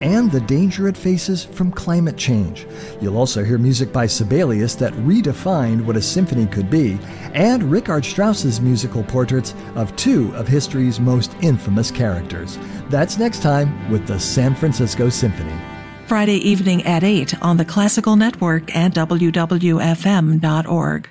and the danger it faces from climate change. You'll also hear music by Sibelius that redefined what a symphony could be, and Richard Strauss's musical portraits of two of history's most infamous characters. That's next time with the San Francisco Symphony. Friday evening at 8 on the Classical Network and WWFM.org.